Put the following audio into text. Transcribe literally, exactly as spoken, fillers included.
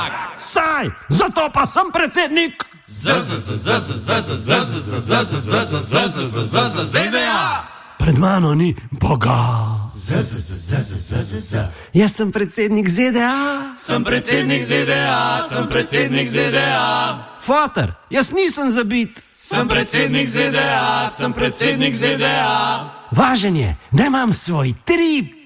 Saj, zato pa sem predsednik Z D A. Pred mano ni Boga. Jaz sem predsednik Z D A. Sem predsednik Z D A, sem predsednik Z D A. Foter, jaz nisem zabit. Sem predsednik Z D A, sem predsednik Z D A. Važen je, da imam svoj trip.